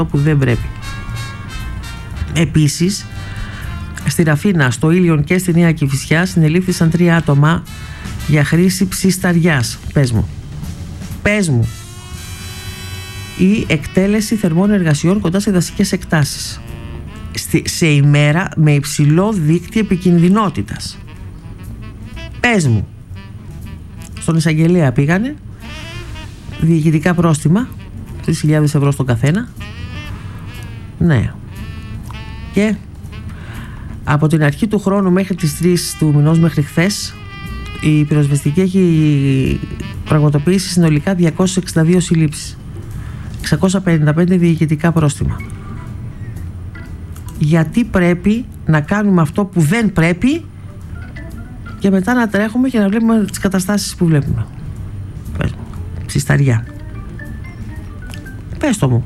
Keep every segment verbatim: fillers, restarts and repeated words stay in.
που δεν πρέπει. Επίσης, στη Ραφίνα, στο Ήλιον και στη Νέα Κηφισιά συνελήφθησαν τρία άτομα για χρήση ψισταριάς. Πες μου. Πες μου. Ή εκτέλεση θερμών εργασιών κοντά σε δασικές εκτάσεις. Στη, σε ημέρα με υψηλό δίκτυο επικινδυνότητας. Πες μου. Στον εισαγγελέα πήγανε, διοικητικά πρόστιμα τρεις χιλιάδες ευρώ στον καθένα. Ναι. Και από την αρχή του χρόνου μέχρι τις τρεις του μηνός, μέχρι χθες, η πυροσβεστική έχει πραγματοποιήσει συνολικά διακόσιες εξήντα δύο συλλήψεις, εξακόσια πενήντα πέντε διοικητικά πρόστιμα. Γιατί πρέπει να κάνουμε αυτό που δεν πρέπει και μετά να τρέχουμε και να βλέπουμε τις καταστάσεις που βλέπουμε? Πες μου. Ψισταριά. Πες το μου.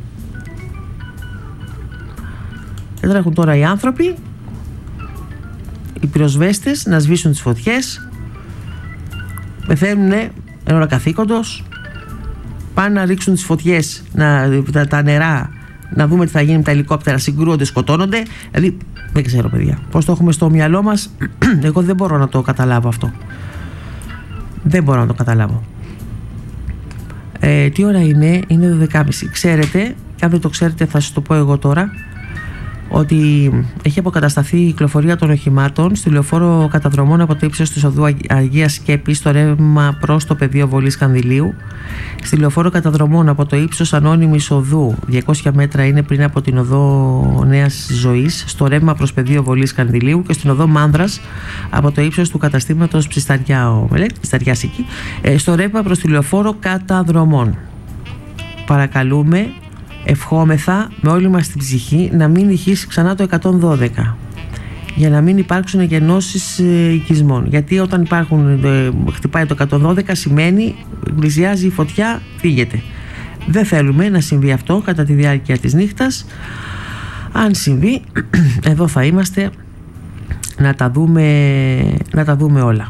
Και τρέχουν τώρα οι άνθρωποι, οι πυροσβέστες, να σβήσουν τις φωτιές, πεθαίνουν εν ώρα καθήκοντος, πάνε να ρίξουν τις φωτιές, να, τα, τα νερά, να δούμε τι θα γίνει με τα ελικόπτερα, συγκρούονται, σκοτώνονται. Δηλαδή, δεν ξέρω, παιδιά, πώς το έχουμε στο μυαλό μας. Εγώ δεν μπορώ να το καταλάβω αυτό. Δεν μπορώ να το καταλάβω. Ε, τι ώρα είναι? Είναι δώδεκα και μισή. Ξέρετε, και αν δεν το ξέρετε θα σας το πω εγώ τώρα, ότι έχει αποκατασταθεί η κυκλοφορία των οχημάτων στη λεωφόρο Καταδρομών από το ύψος της οδού Αγίας Σκέπης στο ρεύμα προς το πεδίο Βολής Κανδυλίου, στη λεωφόρο Καταδρομών από το ύψος ανώνυμης οδού διακόσια μέτρα είναι πριν από την οδό Νέας Ζωής στο ρεύμα προς πεδίο Βολής Κανδυλίου, και στην οδό Μάνδρας από το ύψος του καταστήματος Ψισταριά, Ψισταριάς εκεί, στο ρεύμα προς τη λεωφόρο Καταδρομών. Παρακαλούμε, ευχόμεθα με όλη μας την ψυχή να μην ηχήσει ξανά το εκατόν δώδεκα, για να μην υπάρξουν γεννώσεις ε, οικισμών. Γιατί όταν υπάρχουν, ε, χτυπάει το εκατόν δώδεκα σημαίνει πλησιάζει η φωτιά, φύγετε. Δεν θέλουμε να συμβεί αυτό κατά τη διάρκεια της νύχτας. Αν συμβεί, εδώ θα είμαστε να τα δούμε, να τα δούμε όλα.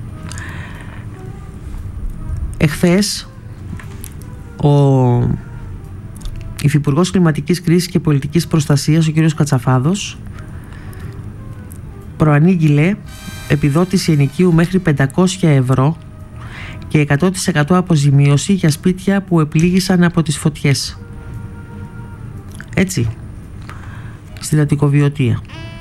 Εχθές ο Υφυπουργός Κλιματικής Κρίσης και Πολιτικής Προστασίας, ο κ. Κατσαφάδος, προανήγγειλε επιδότηση ενοικίου μέχρι πεντακόσια ευρώ και εκατό τοις εκατό αποζημίωση για σπίτια που επλήγησαν από τις φωτιές. Έτσι, στην Αττικοβιωτία.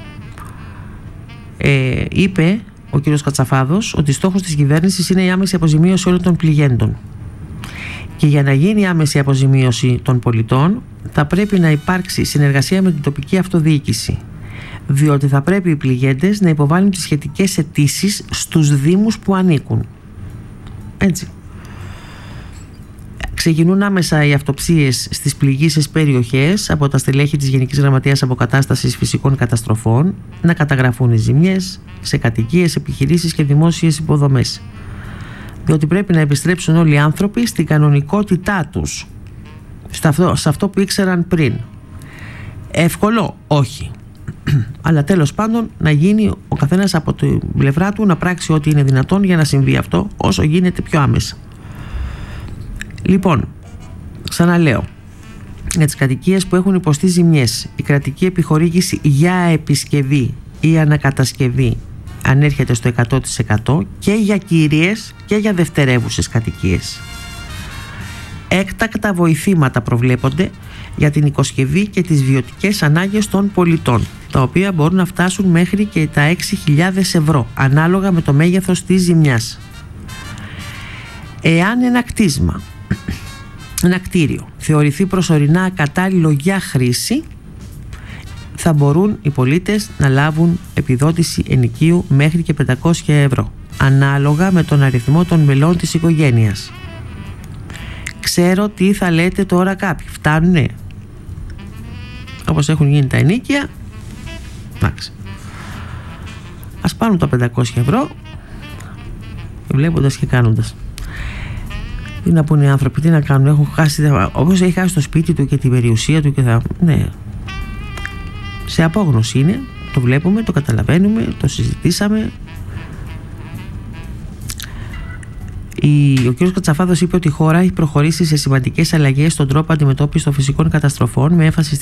Ε, είπε ο κ. Κατσαφάδος ότι στόχος της κυβέρνησης είναι η άμεση αποζημίωση όλων των πληγέντων. Και για να γίνει η άμεση αποζημίωση των πολιτών θα πρέπει να υπάρξει συνεργασία με την τοπική αυτοδιοίκηση, διότι θα πρέπει οι πληγέντες να υποβάλουν τις σχετικές αιτήσεις στους δήμους που ανήκουν. Έτσι. Ξεκινούν άμεσα οι αυτοψίες στις πληγήσεις περιοχές από τα στελέχη της Γενικής Γραμματείας Αποκατάστασης Φυσικών Καταστροφών, να καταγραφούν οι ζημιές σε κατοικίες, επιχειρήσεις και δημόσιες υποδομές. Διότι πρέπει να επιστρέψουν όλοι οι άνθρωποι στην κανονικότητά τους, σε αυτό, σε αυτό που ήξεραν πριν. Εύκολο? Όχι. Αλλά τέλος πάντων να γίνει ο καθένας από την πλευρά του να πράξει ό,τι είναι δυνατόν για να συμβεί αυτό όσο γίνεται πιο άμεσα. Λοιπόν, ξαναλέω, για τις κατοικίες που έχουν υποστεί ζημιές, η κρατική επιχορήγηση για επισκευή ή ανακατασκευή ανέρχεται στο εκατό τοις εκατό και για κύριες και για δευτερεύουσες κατοικίες. Έκτακτα βοηθήματα προβλέπονται για την οικοσκευή και τις βιωτικές ανάγκες των πολιτών, τα οποία μπορούν να φτάσουν μέχρι και τα έξι χιλιάδες ευρώ ανάλογα με το μέγεθος της ζημιάς. Εάν ένα κτίσμα, ένα κτίριο θεωρηθεί προσωρινά ακατάλληλο για χρήση, θα μπορούν οι πολίτες να λάβουν επιδότηση ενοικίου μέχρι και πεντακόσια ευρώ ανάλογα με τον αριθμό των μελών της οικογένειας. Ξέρω τι θα λέτε τώρα κάποιοι. Φτάνουνε? Όπως έχουν γίνει τα ενοίκια, εντάξει, ας πάρουν τα πεντακόσια ευρώ, βλέποντας και κάνοντας. Τι να πούνε οι άνθρωποι, τι να κάνουν? Έχουν χάσει, όπως έχει χάσει το σπίτι του και την περιουσία του και θα... Ναι, σε απόγνωση είναι, το βλέπουμε, το καταλαβαίνουμε, το συζητήσαμε. Ο κ. Κατσαφάδος είπε ότι η χώρα έχει προχωρήσει σε σημαντικές αλλαγές στον τρόπο αντιμετώπισης των φυσικών καταστροφών με έμφαση